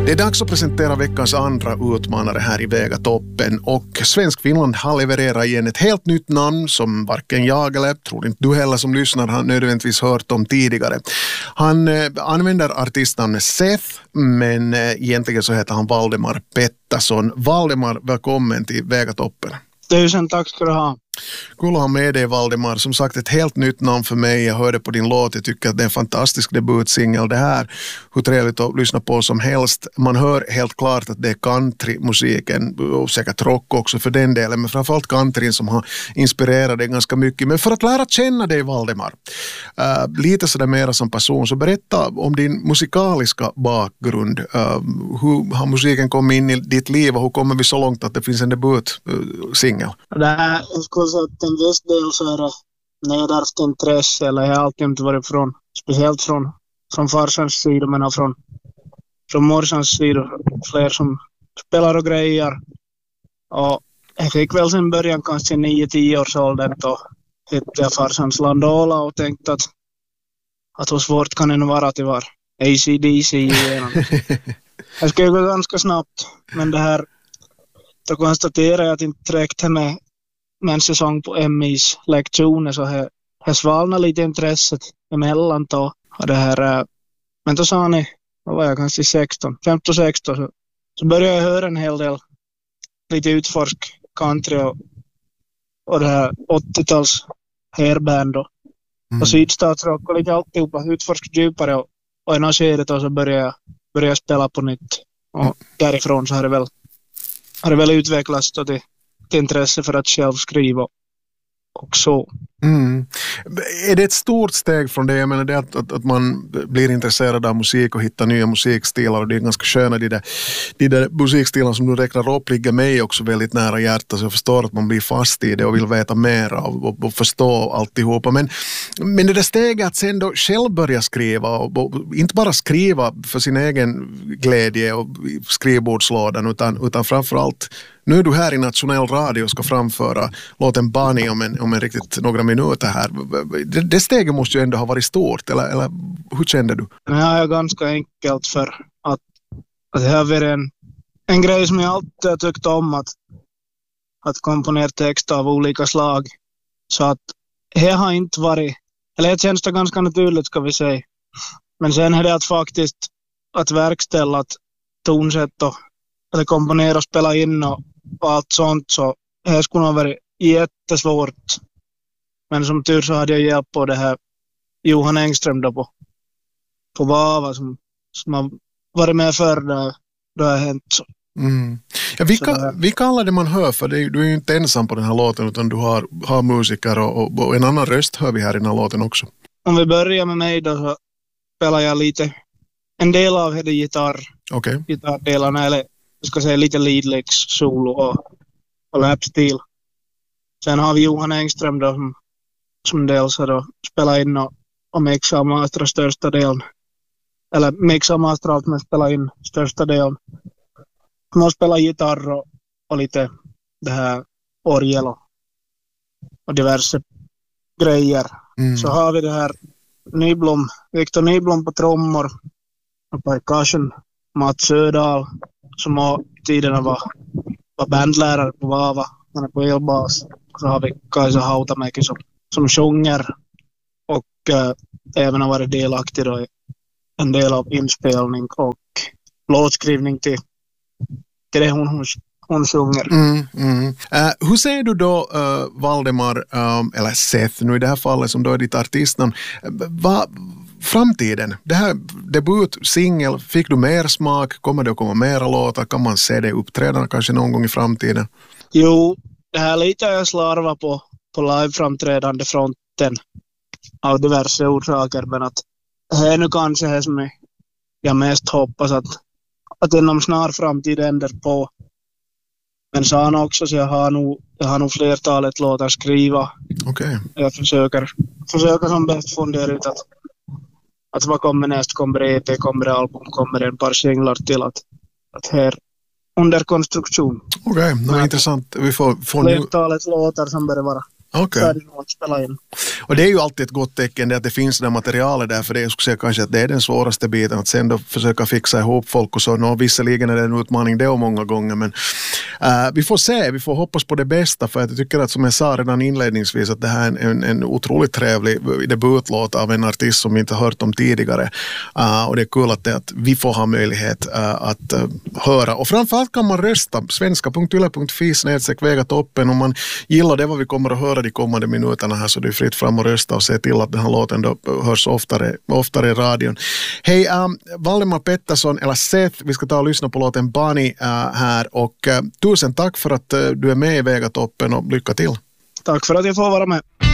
Det är dags att presentera veckans andra utmanare här i Vegatoppen, och Svensk Finland har levererat igen ett helt nytt namn som varken jag eller, tror inte du heller som lyssnar, har nödvändigtvis hört om tidigare. Han använder artistnamnet Seth, men egentligen så heter han Valdemar Pettersson. Valdemar, välkommen till Vegatoppen. Tusen tack ska du ha. Kul att ha med dig, Valdemar. Som sagt, ett helt nytt namn för mig. Jag hörde på din låt. Jag tycker att det är en fantastisk debutsingel det här. Hur trevligt att lyssna på som helst. Man hör helt klart att det är countrymusiken och säkert rock också för den delen. Men framförallt countryn som har inspirerat dig ganska mycket. Men för att lära känna dig, Valdemar, lite sådär mera som person, så berätta om din musikaliska bakgrund. Hur har musiken kommit in i ditt liv och hur kommer vi så långt att det finns en debutsingel? Det här, jag skulle säga att en viss del så är det nedärvt intresse, eller jag har alltid varit från, speciellt från farsans sida, men från morsans sida, fler som spelar och grejer. Och jag fick väl sin början kanske 9-10 års åldern, då hittade jag farsans landola och tänkte att hur svårt kan det vara att det var AC/DC igenom. Jag skulle gå ganska snabbt, men det här, då konstaterade jag att inte räckte med en säsong på MIs lektioner, så här svalnade lite intresset emellan då. Och det här, men då sa ni, vad var jag kanske 15-16, så började jag höra en hel del, lite utforsk country och det här 80-tals hairband och sydstatsrock och lite alltihopa, utforsk djupare och i något skede då så började jag spela på nytt. Och därifrån så har det väl utvecklats då till intresse för att själv skriva och så. Är det ett stort steg från det? Jag menar det att man blir intresserad av musik och hittar nya musikstilar, och det är ganska sköna de där musikstilarna som du räknar upp ligger mig också väldigt nära hjärtat, så jag förstår att man blir fast i det och vill veta mer och förstå alltihopa. Men det där steget att sen då själv börja skriva och inte bara skriva för sin egen glädje och skrivbordslådan utan framförallt, nu är du här i Nationell Radio och ska framföra låten Bunny om en riktigt några minuter här. Det steget måste ju ändå ha varit stort, eller hur kände du? Det här är ganska enkelt, för att det har varit en grej som jag alltid har tyckt om, att komponera text av olika slag. Så att det har inte varit, eller det känns det ganska naturligt ska vi säga. Men sen är det att faktiskt att verkställa att tonsätt och att komponera och spela in och allt sånt, så det skulle ha varit jättesvårt. Men som tur så hade jag hjälp på det här Johan Engström då på Vava som har varit med förr då det har hänt så. Ja, vilka alla det man hör, för du är ju inte ensam på den här låten utan du har musiker och en annan röst hör vi här i den här låten också. Om vi börjar med mig då, så spelar jag lite en del av det gitarrdelarna, eller jag ska säga lite lead licks, solo och lapstil. Sen har vi Johan Engström då som dels har då spelat in och mixa och mastra största delen. Eller mixa och mastra allt, men spela in största delen. Man spelar gitarr och lite det här orgel och diverse grejer. Så har vi det här Victor Nyblom på trummor och percussion. Mats Södal som har tiderna var bandlärare på Vava. Han är på elbas. Så har vi Kaisa Hautamäki som sjunger och även har varit delaktig då i en del av inspelning och låtskrivning till det hon sjunger. Hur ser du då Valdemar, eller Seth nu i det här fallet som då är ditt artistnamn, framtiden? Det här debutsingel, fick du mer smak? Kommer det att komma mera låtar? Kan man se det uppträdande kanske någon gång i framtiden? Jo, det här lite jag slarvar på live-framträdande fronten av diverse orsaker, men att det är nu kanske det som jag mest hoppas att inom snar framtid ändrar på. Men så han också, så jag har nog flertalet låtar skriva. Okay. Jag försöker som bäst fundera ut att vad kommer näst, kommer det EP, kommer det album, kommer det en par singlar till att här under konstruktion. Okej, intressant. Vi får flertalet låtar som börjar vara Okej. färdig att spela in. Och det är ju alltid ett gott tecken det att det finns det där materialet där, för det jag skulle säga kanske att det är den svåraste biten, att sen då försöka fixa ihop folk och så. Visserligen är det en utmaning det och många gånger, men vi får se, vi får hoppas på det bästa, för jag tycker att som jag sa redan inledningsvis att det här är en otroligt trevlig debutlåt av en artist som vi inte hört om tidigare, och det är kul att vi får ha möjlighet att höra, och framförallt kan man rösta svenska.yle.fi/Vegatoppen om man gillar det vad vi kommer att höra de kommande minuterna här, så det är fritt fram och rösta och se till att den här låten då hörs oftare i radion. Hej, Valdemar Pettersson eller Seth, vi ska ta och lyssna på låten Bunny här, och tusen tack för att du är med i Vegatoppen och lycka till. Tack för att jag får vara med.